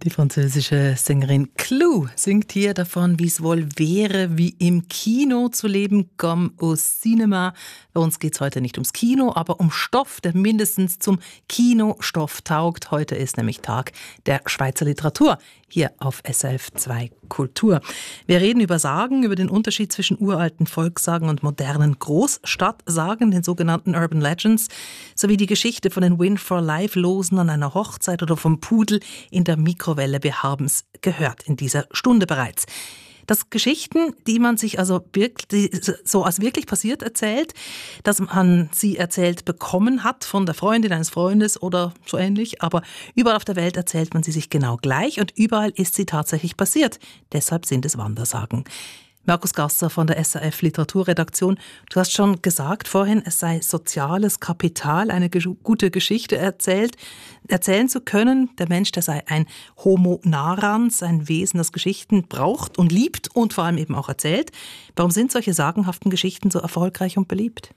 Die französische Sängerin Clou singt hier davon, wie es wohl wäre, wie im Kino zu leben, comme au cinéma. Bei uns geht es heute nicht ums Kino, aber um Stoff, der mindestens zum Kinostoff taugt. Heute ist nämlich Tag der Schweizer Literatur hier auf SRF 2 Kultur. Wir reden über Sagen, über den Unterschied zwischen uralten Volkssagen und modernen Großstadtsagen, den sogenannten Urban Legends, sowie die Geschichte von den Win-for-Life-Losen an einer Hochzeit oder vom Pudel in der Mikrowelle. Wir haben es gehört in dieser Stunde bereits. Das Geschichten, die man sich also wirklich, so als wirklich passiert erzählt, dass man sie erzählt bekommen hat von der Freundin eines Freundes oder so ähnlich, aber überall auf der Welt erzählt man sie sich genau gleich und überall ist sie tatsächlich passiert. Deshalb sind es Wandersagen. Markus Gasser von der SRF Literaturredaktion, du hast schon gesagt vorhin, es sei soziales Kapital, eine gute Geschichte erzählen zu können. Der Mensch, der sei ein Homo narrans, ein Wesen, das Geschichten braucht und liebt und vor allem eben auch erzählt. Warum sind solche sagenhaften Geschichten so erfolgreich und beliebt?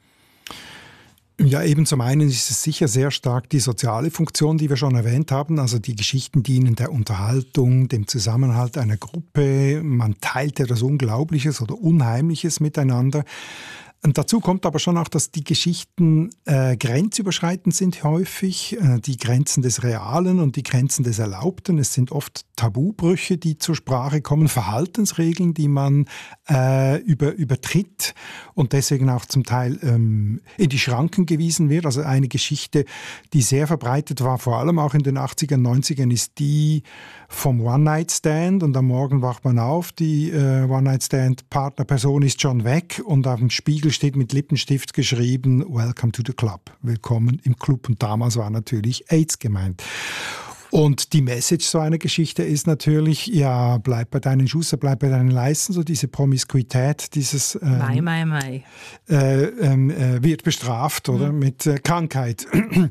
Ja, eben zum einen ist es sicher sehr stark die soziale Funktion, die wir schon erwähnt haben. Also die Geschichten dienen der Unterhaltung, dem Zusammenhalt einer Gruppe. Man teilt etwas Unglaubliches oder Unheimliches miteinander. Und dazu kommt aber schon auch, dass die Geschichten grenzüberschreitend sind häufig, die Grenzen des Realen und die Grenzen des Erlaubten. Es sind oft Tabubrüche, die zur Sprache kommen, Verhaltensregeln, die man übertritt und deswegen auch zum Teil in die Schranken gewiesen wird. Also eine Geschichte, die sehr verbreitet war, vor allem auch in den 80ern, 90ern, ist die vom One-Night-Stand und am Morgen wacht man auf, die One-Night-Stand-Partnerperson ist schon weg und auf dem Spiegel steht mit Lippenstift geschrieben, Welcome to the Club, willkommen im Club. Und damals war natürlich AIDS gemeint. Und die Message so einer Geschichte ist natürlich, ja, bleib bei deinen Schuster, bleib bei deinen Leisten, so diese Promiskuität, dieses wird bestraft, oder? Mit Krankheit.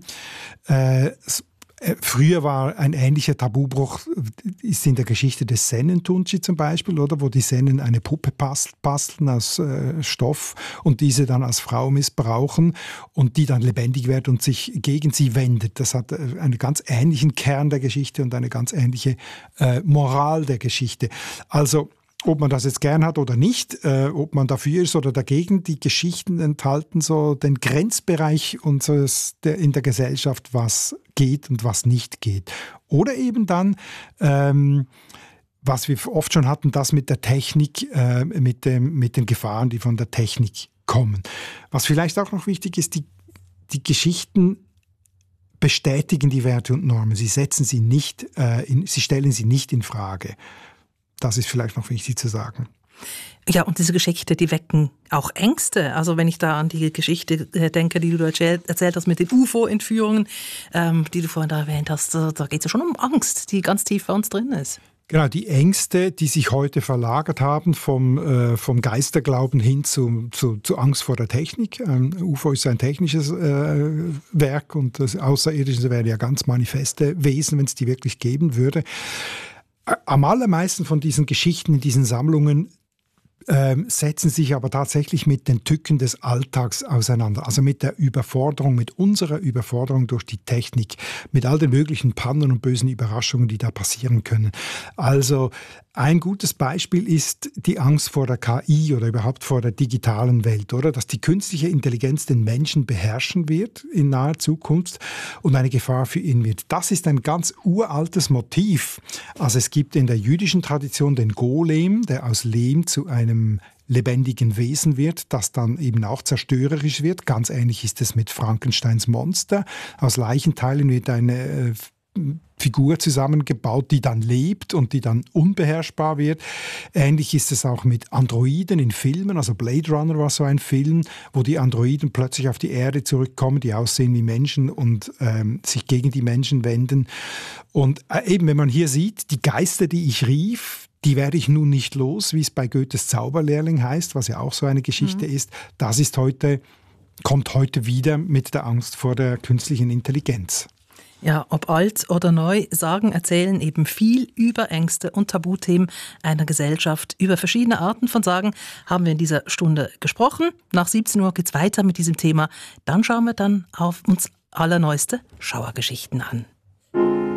Früher war ein ähnlicher Tabubruch, ist in der Geschichte des Sennen-Tunchi zum Beispiel, oder, wo die Sennen eine Puppe basteln aus Stoff und diese dann als Frau missbrauchen und die dann lebendig wird und sich gegen sie wendet. Das hat einen ganz ähnlichen Kern der Geschichte und eine ganz ähnliche Moral der Geschichte. Also ob man das jetzt gern hat oder nicht, ob man dafür ist oder dagegen, die Geschichten enthalten so den Grenzbereich unseres in der Gesellschaft, was geht und was nicht geht. Oder eben dann, was wir oft schon hatten, das mit der Technik, mit den Gefahren, die von der Technik kommen. Was vielleicht auch noch wichtig ist, die Geschichten bestätigen die Werte und Normen. Sie setzen sie nicht, sie stellen sie nicht in Frage. Das ist vielleicht noch wichtig zu sagen. Ja, und diese Geschichte, die wecken auch Ängste. Also wenn ich da an die Geschichte denke, die du erzählt hast mit den UFO-Entführungen, die du vorhin da erwähnt hast, da geht es ja schon um Angst, die ganz tief bei uns drin ist. Genau, die Ängste, die sich heute verlagert haben vom Geisterglauben hin zu Angst vor der Technik. UFO ist ein technisches Werk und das Außerirdische wäre ja ganz manifeste Wesen, wenn es die wirklich geben würde. Am allermeisten von diesen Geschichten in diesen Sammlungen setzen sich aber tatsächlich mit den Tücken des Alltags auseinander. Also mit der Überforderung, mit unserer Überforderung durch die Technik, mit all den möglichen Pannen und bösen Überraschungen, die da passieren können. Also ein gutes Beispiel ist die Angst vor der KI oder überhaupt vor der digitalen Welt, oder? Dass die künstliche Intelligenz den Menschen beherrschen wird in naher Zukunft und eine Gefahr für ihn wird. Das ist ein ganz uraltes Motiv. Also es gibt in der jüdischen Tradition den Golem, der aus Lehm zu einem lebendigen Wesen wird, das dann eben auch zerstörerisch wird. Ganz ähnlich ist es mit Frankensteins Monster. Aus Leichenteilen wird eine Figur zusammengebaut, die dann lebt und die dann unbeherrschbar wird. Ähnlich ist es auch mit Androiden in Filmen, also Blade Runner war so ein Film, wo die Androiden plötzlich auf die Erde zurückkommen, die aussehen wie Menschen und sich gegen die Menschen wenden. Und eben, wenn man hier sieht, die Geister, die ich rief, die werde ich nun nicht los, wie es bei Goethes Zauberlehrling heißt, was ja auch so eine Geschichte ist. Das ist kommt heute wieder mit der Angst vor der künstlichen Intelligenz. Ja, ob alt oder neu, Sagen erzählen eben viel über Ängste und Tabuthemen einer Gesellschaft. Über verschiedene Arten von Sagen haben wir in dieser Stunde gesprochen. Nach 17 Uhr geht's weiter mit diesem Thema. Dann schauen wir dann auf uns allerneueste Schauergeschichten an.